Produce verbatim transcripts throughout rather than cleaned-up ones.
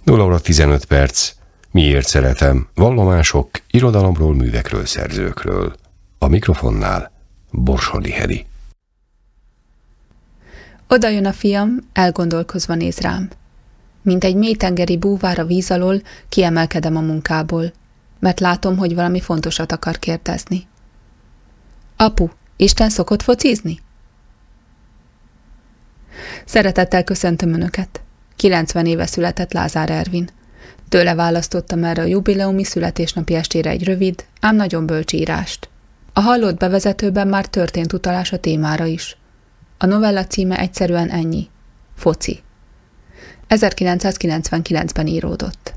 nulla óra tizenöt perc. Miért szeretem? Vallomások, irodalomról, művekről, szerzőkről. A mikrofonnál Borsodi Hedi. Oda jön a fiam, elgondolkozva néz rám. Mint egy mélytengeri búvár a víz alól, kiemelkedem a munkából, mert látom, hogy valami fontosat akar kérdezni. Apu, Isten szokott focizni? Szeretettel köszöntöm Önöket. kilencven éve született Lázár Ervin. Tőle választottam erre a jubileumi születésnapi estére egy rövid, ám nagyon bölcs írást. A hallott bevezetőben már történt utalás a témára is. A novella címe egyszerűen ennyi. Foci. ezerkilencszázkilencvenkilencben íródott.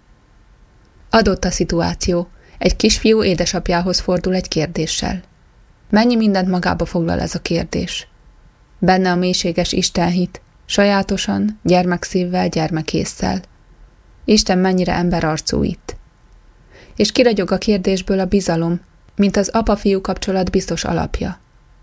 Adott a szituáció. Egy kisfiú édesapjához fordul egy kérdéssel. Mennyi mindent magába foglal ez a kérdés? Benne a mélységes istenhit, sajátosan, gyermekszívvel, gyermekésszel. Isten mennyire emberarcú itt. És kiragyog a kérdésből a bizalom, mint az apa-fiú kapcsolat biztos alapja.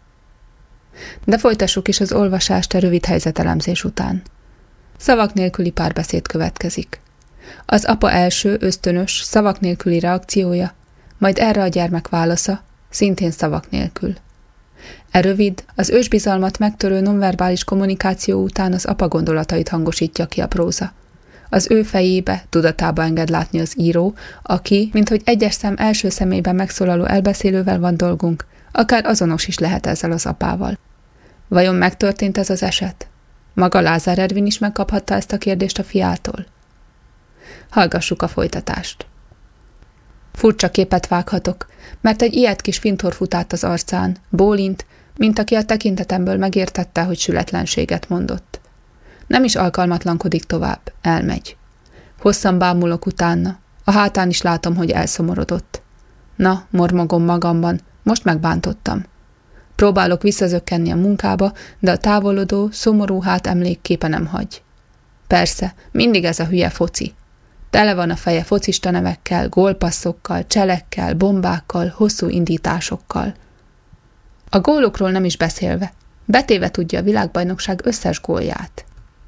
De folytassuk is az olvasást a rövid helyzetelemzés után. Szavak nélküli párbeszéd következik. Az apa első, ösztönös, szavak nélküli reakciója, majd erre a gyermek válasza, szintén szavak nélkül. E rövid, az ősbizalmat megtörő nonverbális kommunikáció után az apa gondolatait hangosítja ki a próza. Az ő fejébe, tudatába enged látni az író, aki, minthogy egyes szem első személyben megszólaló elbeszélővel van dolgunk, akár azonos is lehet ezzel az apával. Vajon megtörtént ez az eset? Maga Lázár Ervin is megkaphatta ezt a kérdést a fiától? Hallgassuk a folytatást. Furcsa képet vághatok, mert egy ilyet kis fintor fut át az arcán, bólint, mint aki a tekintetemből megértette, hogy sületlenséget mondott. Nem is alkalmatlankodik tovább, elmegy. Hosszan bámulok utána, a hátán is látom, hogy elszomorodott. Na, mormogom magamban, most megbántottam. Próbálok visszazökkenni a munkába, de a távolodó, szomorú hát emlékképe nem hagy. Persze, mindig ez a hülye foci. Tele van a feje focista nevekkel, gólpasszokkal, cselekkel, bombákkal, hosszú indításokkal. A gólokról nem is beszélve, betéve tudja a világbajnokság összes gólját.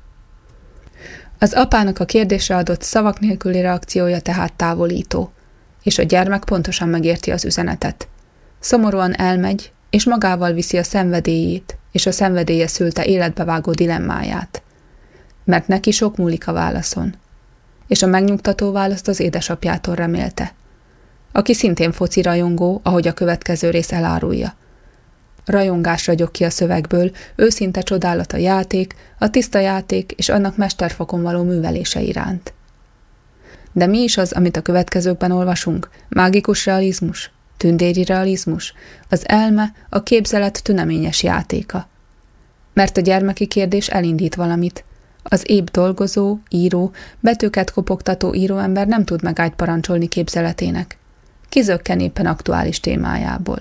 Az apának a kérdésre adott szavak nélküli reakciója tehát távolító, és a gyermek pontosan megérti az üzenetet. Szomorúan elmegy, és magával viszi a szenvedélyét, és a szenvedélye szülte életbevágó dilemmáját. Mert neki sok múlik a válaszon. És a megnyugtató választ az édesapjától remélte, aki szintén foci rajongó, ahogy a következő rész elárulja. Rajongás ragyog ki a szövegből, őszinte csodálat a játék, a tiszta játék és annak mesterfokon való művelése iránt. De mi is az, amit a következőkben olvasunk? Mágikus realizmus? Tündéri realizmus? Az elme, a képzelet tüneményes játéka. Mert a gyermeki kérdés elindít valamit. Az épp dolgozó, író, betűket kopogtató íróember nem tud megállt parancsolni képzeletének. Kizökken éppen aktuális témájából.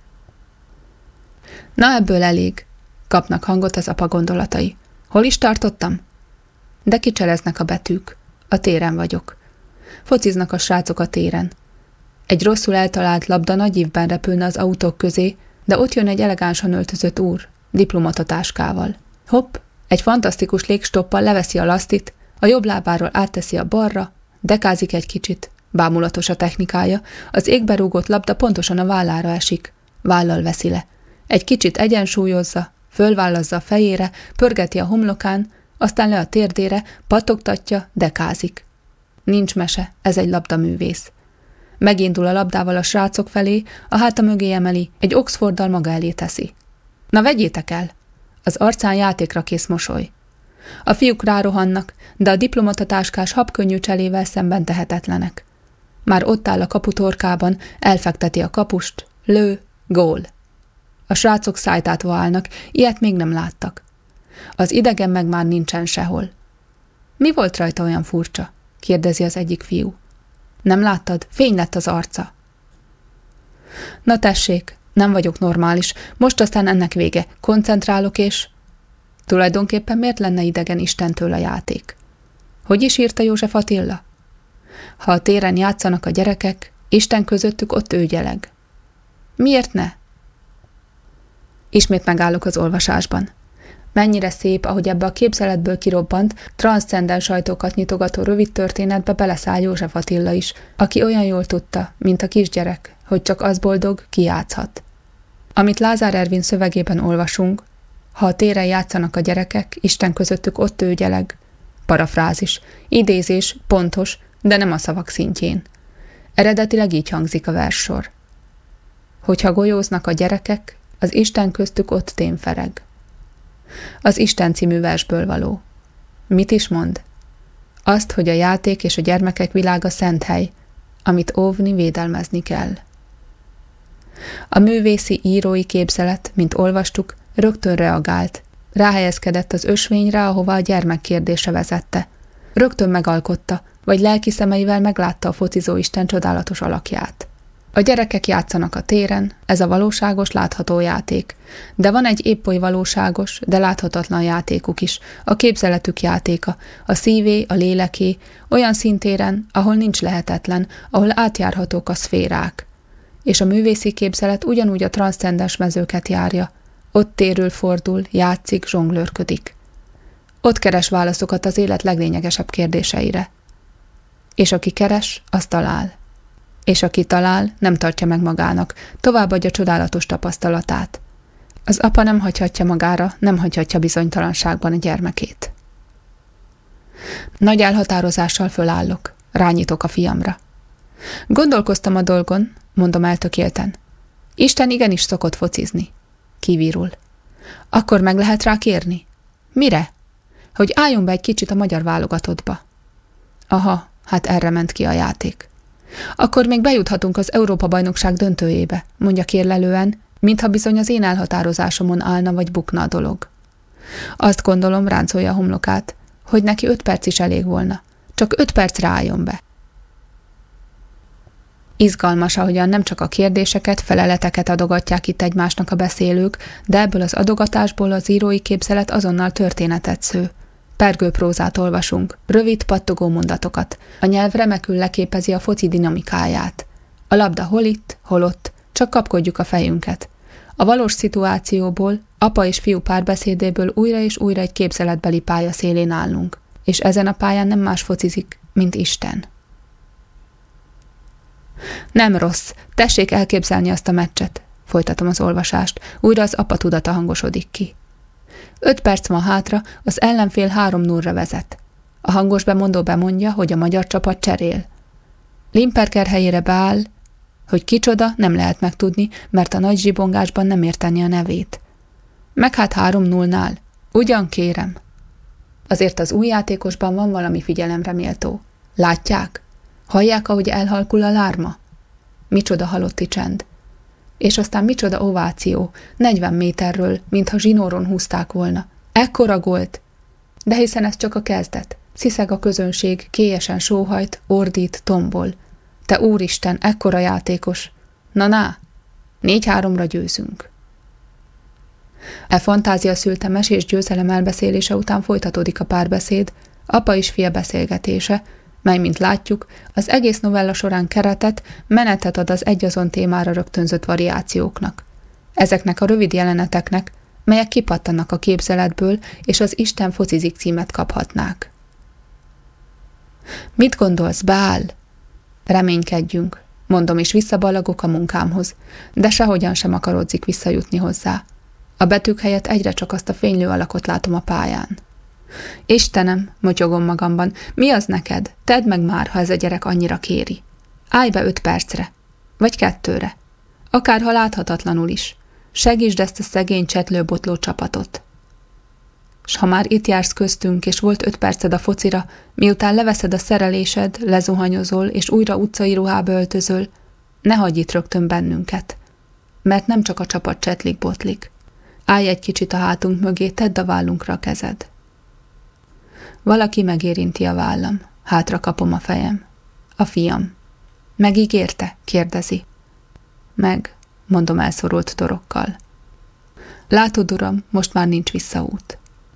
Na, ebből elég, kapnak hangot az apa gondolatai. Hol is tartottam? De kicseleznek a betűk. A téren vagyok. Fociznak a srácok a téren. Egy rosszul eltalált labda nagy ívben repülne az autók közé, de ott jön egy elegánsan öltözött úr, diplomatatáskával. Hopp, egy fantasztikus légstoppal leveszi a lasztit, a jobb lábáról átteszi a balra, dekázik egy kicsit, bámulatos a technikája, az égbe rúgott labda pontosan a vállára esik, vállal veszi le. Egy kicsit egyensúlyozza, fölvállazza a fejére, pörgeti a homlokán, aztán le a térdére, pattogtatja, dekázik. Nincs mese, ez egy labdaművész. Megindul a labdával a srácok felé, a háta mögé emeli, egy Oxforddal maga elé teszi. Na, vegyétek el! Az arcán játékra kész mosoly. A fiúk rárohannak, de a diplomatatáskás habkönnyű cselével szemben tehetetlenek. Már ott áll a kapu torkában, elfekteti a kapust, lő, gól. A srácok szájtátva állnak, ilyet még nem láttak. Az idegen meg már nincsen sehol. Mi volt rajta olyan furcsa? Kérdezi az egyik fiú. Nem láttad? Fény lett az arca. Na tessék, nem vagyok normális, most aztán ennek vége, koncentrálok és... Tulajdonképpen miért lenne idegen Istentől a játék? Hogy is írta József Attila? Ha a téren játszanak a gyerekek, Isten közöttük ott ő gyeleg. Miért ne? Ismét megállok az olvasásban. Mennyire szép, ahogy ebbe a képzeletből kirobbant, transzcendens ajtókat nyitogató rövid történetbe beleszáll József Attila is, aki olyan jól tudta, mint a kisgyerek, hogy csak az boldog, ki játszhat. Amit Lázár Ervin szövegében olvasunk, ha a téren játszanak a gyerekek, Isten közöttük ott ő gyeleg. Parafrázis, idézés, pontos, de nem a szavak szintjén. Eredetileg így hangzik a verssor. Hogyha golyóznak a gyerekek, az Isten köztük ott témfereg. Az Isten című versből való. Mit is mond? Azt, hogy a játék és a gyermekek világa szent hely, amit óvni, védelmezni kell. A művészi írói képzelet, mint olvastuk, rögtön reagált, ráhelyezkedett az ösvényre, ahova a gyermek kérdése vezette. Rögtön megalkotta, vagy lelki szemeivel meglátta a focizó Isten csodálatos alakját. A gyerekek játszanak a téren, ez a valóságos, látható játék. De van egy épp oly valóságos, de láthatatlan játékuk is, a képzeletük játéka, a szívé, a léleké, olyan szintéren, ahol nincs lehetetlen, ahol átjárhatók a szférák. És a művészi képzelet ugyanúgy a transzcendens mezőket járja. Ott térül fordul, játszik, zsonglőrködik. Ott keres válaszokat az élet leglényegesebb kérdéseire. És aki keres, az talál. És aki talál, nem tartja meg magának, továbbadja csodálatos tapasztalatát. Az apa nem hagyhatja magára, nem hagyhatja bizonytalanságban a gyermekét. Nagy elhatározással fölállok, rányitok a fiamra. Gondolkoztam a dolgon, mondom eltökélten. Isten igenis szokott focizni. Kivirul. Akkor meg lehet rá kérni? Mire? Hogy álljon be egy kicsit a magyar válogatottba. Aha, hát erre ment ki a játék. Akkor még bejuthatunk az Európa-bajnokság döntőjébe, mondja kérlelően, mintha bizony az én elhatározásomon állna vagy bukna a dolog. Azt gondolom, ráncolja a homlokát, hogy neki öt perc is elég volna. Csak öt percre álljon be. Izgalmas, ahogyan nem csak a kérdéseket, feleleteket adogatják itt egymásnak a beszélők, de ebből az adogatásból az írói képzelet azonnal történetet sző. Pergőprózát olvasunk, rövid, pattogó mondatokat. A nyelv remekül leképezi a foci dinamikáját. A labda hol itt, hol ott, csak kapkodjuk a fejünket. A valós szituációból, apa és fiú párbeszédéből újra és újra egy képzeletbeli pálya szélén állunk, és ezen a pályán nem más focizik, mint Isten. Nem rossz, tessék elképzelni azt a meccset, folytatom az olvasást, újra az apa tudata hangosodik ki. Öt perc van hátra, az ellenfél három nullra vezet. A hangos bemondó bemondja, hogy a magyar csapat cserél. Limperker helyére beáll, hogy kicsoda, nem lehet megtudni, mert a nagy zsibongásban nem érteni a nevét. Meg hát három nullnál. Ugyan kérem. Azért az új játékosban van valami figyelemre méltó. Látják? Hallják, ahogy elhalkul a lárma? Micsoda halotti csend. És aztán micsoda ováció, negyven méterről, mintha zsinóron húzták volna. Ekkora gólt! De hiszen ez csak a kezdet. Sziszeg a közönség, kélyesen sóhajt, ordít, tombol. Te úristen, ekkora játékos! Na-na! Négy-háromra győzünk. E fantázia szülte mesés győzelem elbeszélése után folytatódik a párbeszéd, apa és fia beszélgetése, mely, mint látjuk, az egész novella során keretet, menetet ad az egyazon témára rögtönzött variációknak. Ezeknek a rövid jeleneteknek, melyek kipattanak a képzeletből, és az Isten focizik címet kaphatnák. Mit gondolsz, beáll? Reménykedjünk, mondom, és visszaballagok a munkámhoz, de sehogyan sem akarodzik visszajutni hozzá. A betűk helyett egyre csak azt a fénylő alakot látom a pályán. Istenem, motyogom magamban, mi az neked? Tedd meg már, ha ez a gyerek annyira kéri. Állj be öt percre, vagy kettőre, akárha láthatatlanul is. Segítsd ezt a szegény csetlőbotló csapatot. S ha már itt jársz köztünk, és volt öt perced a focira, miután leveszed a szerelésed, lezuhanyozol, és újra utcai ruhába öltözöl, ne hagyj itt rögtön bennünket. Mert nem csak a csapat csetlik-botlik. Állj egy kicsit a hátunk mögé, tedd a vállunkra a kezed. Valaki megérinti a vállam, hátra kapom a fejem. A fiam. Megígérte? Kérdezi. Meg, mondom elszorult torokkal. Látod, uram, most már nincs visszaút.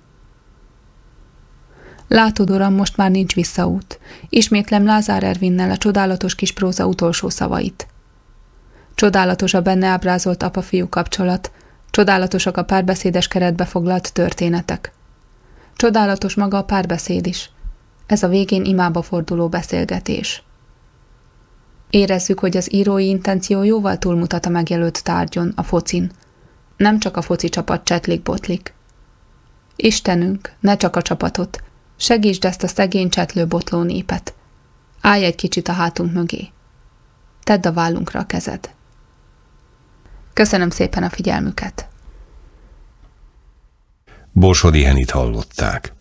Látod, uram, most már nincs visszaút. Ismétlem Lázár Ervinnel a csodálatos kis próza utolsó szavait. Csodálatos a benne ábrázolt apa-fiú kapcsolat, Csodálatosak a párbeszédes keretbe foglalt történetek. Csodálatos maga a párbeszéd is. Ez a végén imába forduló beszélgetés. Érezzük, hogy az írói intenció jóval túlmutat a megjelölt tárgyon, a focin. Nem csak a foci csapat csetlik-botlik. Istenünk, ne csak a csapatot, segítsd ezt a szegény csetlő botló népet. Állj egy kicsit a hátunk mögé. Tedd a vállunkra a kezed. Köszönöm szépen a figyelmüket. Borsodi Henit hallották.